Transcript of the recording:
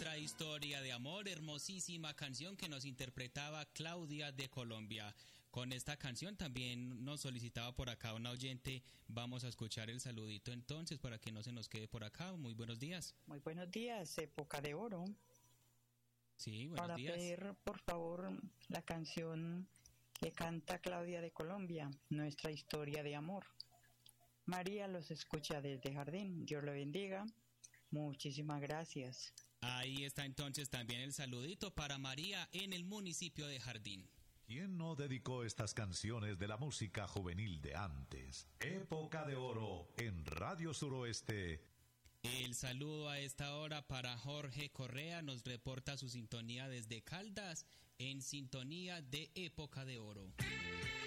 Nuestra historia de amor, hermosísima canción que nos interpretaba Claudia de Colombia. Con esta canción también nos solicitaba por acá una oyente. Vamos a escuchar el saludito entonces para que no se nos quede por acá. Muy buenos días. Muy buenos días, Época de Oro. Sí, buenos días. Para pedir, por favor, la canción que canta Claudia de Colombia, Nuestra historia de amor. María los escucha desde Jardín. Dios lo bendiga. Muchísimas gracias. Ahí está entonces también el saludito para María en el municipio de Jardín. ¿Quién no dedicó estas canciones de la música juvenil de antes? Época de Oro en Radio Suroeste. El saludo a esta hora para Jorge Correa, nos reporta su sintonía desde Caldas, en sintonía de Época de Oro.